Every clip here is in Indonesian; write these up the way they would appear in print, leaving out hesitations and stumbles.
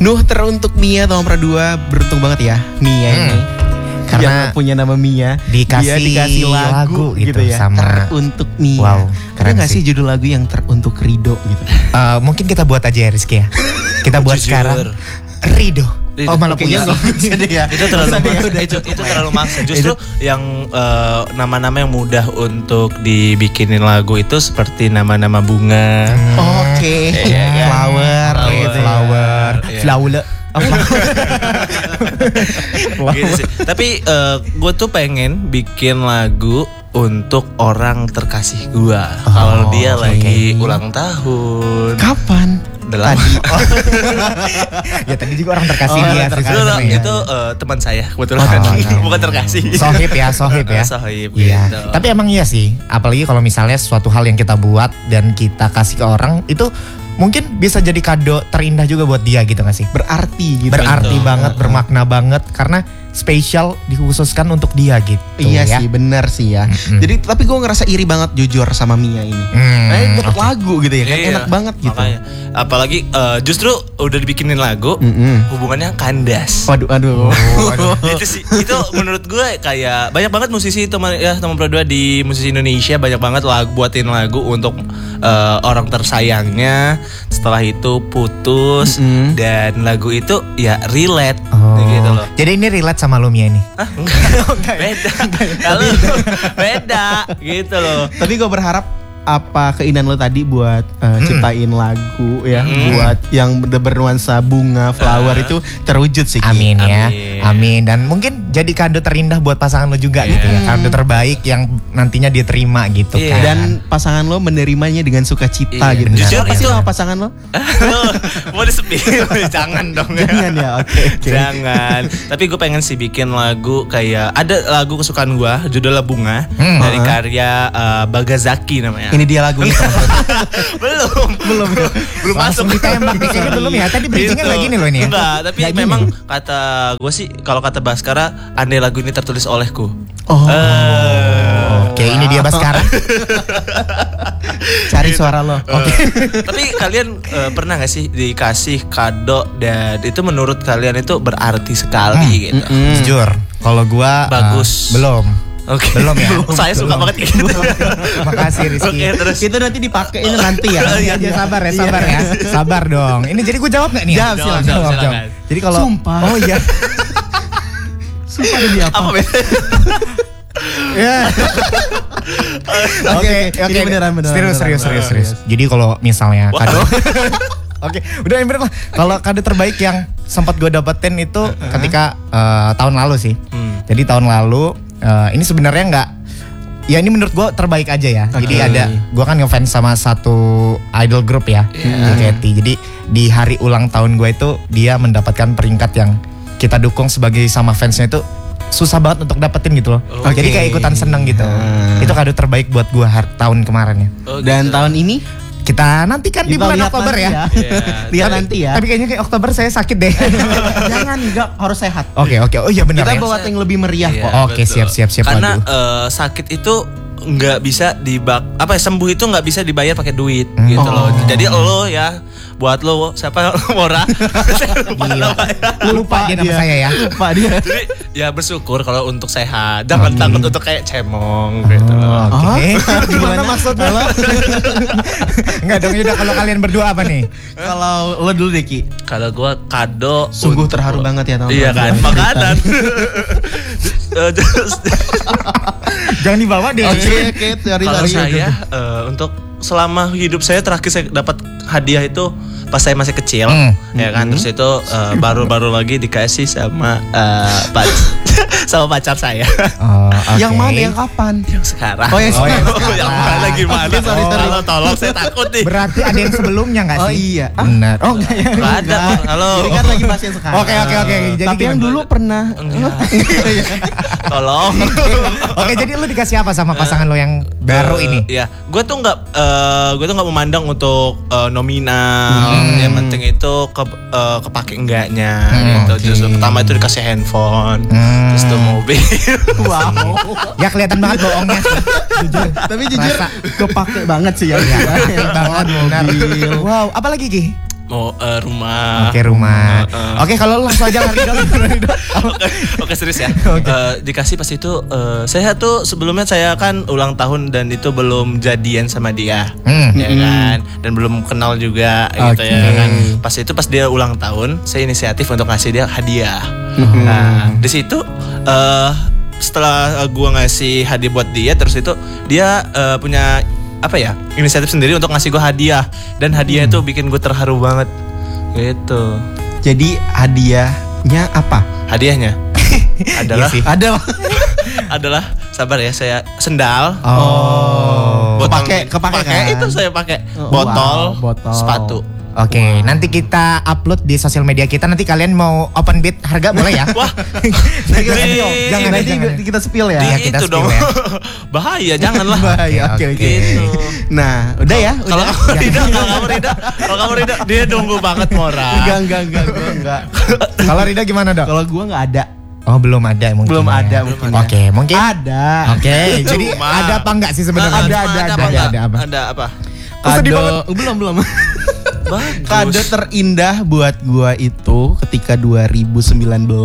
Nuh teruntuk Mia tahun perdua, beruntung banget ya Mia ini. Karena punya nama Mia, dia dikasih lagu gitu ya, sama teruntuk Mia. Wow, keren. Ada gak sih judul lagu yang teruntuk Rido gitu? Mungkin kita buat aja ya Rizky ya. Kita buat sekarang Rido. Oh malah punya ya. Itu terlalu maksa. Justru yang nama-nama yang mudah untuk dibikinin lagu itu seperti nama-nama bunga. Oke. Flower. Gitu sih. Tapi gue tuh pengen bikin lagu untuk orang terkasih gue. Kalau dia lagi ulang tahun. Kapan? Tadi. Ya tadi juga orang terkasih dia. Itu teman saya kebetulan. Bukan terkasih. Sohib ya. Sohib iya. Gitu. Tapi emang iya sih. Apalagi kalau misalnya suatu hal yang kita buat dan kita kasih ke orang itu mungkin bisa jadi kado terindah juga buat dia gitu gak sih? Berarti gitu. Berarti banget, bermakna banget karena spesial dikhususkan untuk dia gitu. Iya ya? sih, benar sih ya. Jadi tapi gue ngerasa iri banget jujur sama Mia ini. Dapat lagu gitu ya kan, enak banget gitu. Makanya. Apalagi justru udah dibikinin lagu, hubungannya kandas. Waduh. Itu sih, itu menurut gue kayak banyak banget musisi teman berdua di musisi Indonesia banyak banget buatin lagu untuk orang tersayangnya. Setelah itu putus dan lagu itu ya relate gitu loh. Jadi ini relate sama lu Mia ini? Enggak. Beda gitu loh. Tapi gue berharap apa keinginan lo tadi buat ciptain lagu ya, buat yang bernuansa bunga flower itu terwujud sih. Amin ya. Amin. Dan mungkin jadi kado terindah buat pasangan lo juga gitu ya. Kado terbaik yang nantinya dia terima gitu kan. Dan pasangan lo menerimanya dengan sukacita gitu. Jujur itu sama pasangan lo? Mau disepil? Jangan dong. Jangan ya. Oke. Jangan. Tapi gue pengen sih bikin lagu kayak ada lagu kesukaan gue judulnya Bunga dari karya Bagazaki namanya. Ini dia lagunya. belum masuk ditembak nih kayaknya belum ya. Tadi bridgingnya lagi nih loh ini ya. Enggak, tapi memang kata gue sih kalau kata Baskara andai lagu ini tertulis olehku. Oke, ini dia Baskara. Cari suara lo. Oke. Tapi kalian pernah gak sih dikasih kado dan itu menurut kalian itu berarti sekali gitu? Jujur, kalau gua bagus. Belum. Oke. Belum ya? Saya suka banget gitu. Makasih Rizky. Oke, terus itu nanti dipakein nanti ya. Sabar ya. Sabar dong. Ini jadi gue jawab gak nih? Silakan. Jadi kalau sumpah. Oh iya. Sumpah demi apa? Apa beda? Ya. Oke. Beneran. Serius. Jadi kalau misalnya kado Oke, udah yang bener lah. Kalau kado terbaik yang sempat gue dapetin itu ketika tahun lalu sih. Jadi tahun lalu ini sebenarnya nggak, ya ini menurut gue terbaik aja ya. Jadi gue kan ngefans sama satu idol group ya, JKT. Jadi di hari ulang tahun gue itu dia mendapatkan peringkat yang kita dukung sebagai sama fansnya itu susah banget untuk dapetin gitu loh. Jadi kayak ikutan seneng gitu. Itu kado terbaik buat gue tahun kemarin ya. Dan tahun ini kita nantikan di bulan Oktober ya. Lihat nanti ya. Tapi kayaknya kayak Oktober saya sakit deh. Jangan, enggak, harus sehat. Oke. Oh iya benar ya. Kita bawa yang lebih meriah kok. Oke, siap. Karena sakit itu nggak bisa sembuh itu nggak bisa dibayar pakai duit gitu loh. Jadi lo ya buat lo siapa Mora lupa dia nama saya ya. Lupa dia. Jadi ya bersyukur kalau untuk sehat, jangan takut untuk kayak cemong gitu loh. Oke. Gimana maksudnya? Enggak dong, udah kalau kalian berdua apa nih? Kalau lo dulu deh Ki. Kalau gua kado sungguh terharu banget ya teman-teman. Iya kan, makanan. Jangan dibawa deh. Oke, kalau saya untuk selama hidup saya terakhir saya dapat hadiah itu pas saya masih kecil, ya kan. Terus itu baru-baru lagi dikasih sama sama pacar saya. Yang mana, yang kapan? Yang sekarang. Yang sekarang. Yang mana gimana? Tolong saya takut nih. Berarti ada yang sebelumnya nggak sih? Oh iya. Benar. Oh enggak ya. Nggak ada. Halo. Jadi kan lagi bahas yang sekarang. Oke. Jadi tapi yang dulu pernah. Tolong. Oke, jadi lu dikasih apa sama pasangan lo yang baru ini? Iya, gue tuh nggak memandang untuk nominal. Yang penting itu kepake enggaknya gitu. Justru pertama itu dikasih handphone, terus tuh mobil. Wow. Ya kelihatan banget bohongnya. Jujur. Tapi jujur kepake banget sih ya. Banget mobil. Wow, apalagi Ki? Rumah. Oke, rumah. Oke, kalau lu langsung aja Rido. Oke, serius ya. Dikasih pas itu saya tuh sebelumnya saya kan ulang tahun dan itu belum jadian sama dia. Ya kan? Dan belum kenal juga gitu ya kan. Pas dia ulang tahun, saya inisiatif untuk ngasih dia hadiah. Nah, di situ setelah gua ngasih hadiah buat dia, terus itu dia punya inisiatif sendiri untuk ngasih gue hadiah, dan hadiah itu bikin gue terharu banget gitu. Jadi hadiahnya apa? Hadiahnya adalah adalah sabar ya, saya sendal. Kepake kan? Itu saya pakai botol, sepatu. Oke, nanti kita upload di sosial media kita. Nanti kalian mau open bid harga boleh ya? Wah, jangan kita spill ya. Kita itu dong. Bahaya, janganlah. Bahaya. Oke. Nah, udah ya. Kalau kamu Rida, dia nunggu banget Mora. Enggak. Kalau Rida gimana, Dok? Kalau gua enggak ada. Oh, belum ada mungkin. Belum ada mungkin. Oke, mungkin ada. Oke, jadi ada apa enggak sih sebenarnya? Ada apa? Kado belum. Bagus. Kado terindah buat gua itu ketika 2019.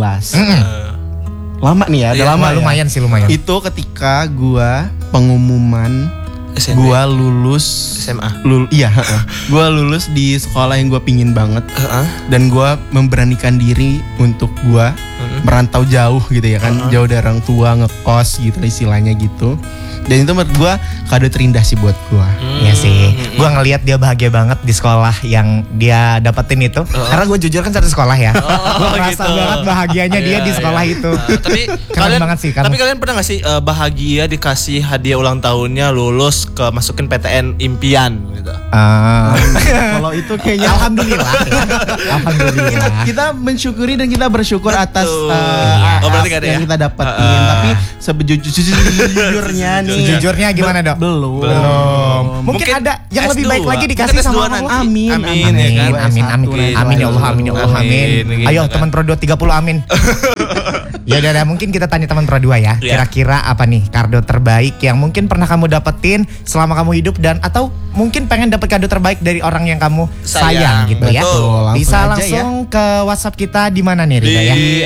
Lama nih ya, udah lama ya. Lumayan. Itu ketika gua pengumuman SMP. gua lulus SMA. Gua lulus di sekolah yang gua pingin banget. Dan gua memberanikan diri untuk gua merantau jauh gitu ya kan, jauh dari orang tua, ngekos gitu istilahnya gitu. Dan itu menurut gue kado terindah sih buat gue. Iya sih. Gue ngelihat dia bahagia banget di sekolah yang dia dapetin itu. Karena gue jujur kan satu sekolah ya. Gue merasa banget bahagianya dia di sekolah itu. Tapi keren banget sih. Tapi kalian pernah gak sih bahagia dikasih hadiah ulang tahunnya lulus ke masukin PTN impian gitu? Kalau itu kayaknya alhamdulillah. Kita mensyukuri dan kita bersyukur atas berarti gak ada yang kita dapetin. Tapi sejujurnya nih. Sejujurnya gimana, Dok? Belum. Mungkin ada yang S2. lebih baik lagi dikasih sama Allah. Amin ya Allah. Ayo teman Pro 2 30 amin. Ya udah mungkin kita tanya teman Pro 2 ya. Kira-kira apa nih kado terbaik yang mungkin pernah kamu dapetin selama kamu hidup, dan atau mungkin pengen dapet kado terbaik dari orang yang kamu sayang gitu ya. Bisa langsung ke WhatsApp kita di mana nih Rida ya? Di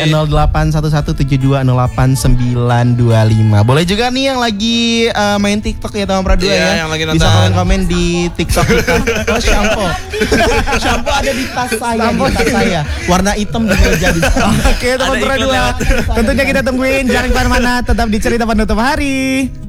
0811720925. Boleh juga nih yang lagi main TikTok ya teman Pro 2 ya. Bisa komen di TikTok kita. Shampoo ada di tas saya. Warna hitam di meja di sana. Oke teman Pro 2. Tentunya kita tungguin, jangan kemana-mana, tetap di Cerita Penutup Hari.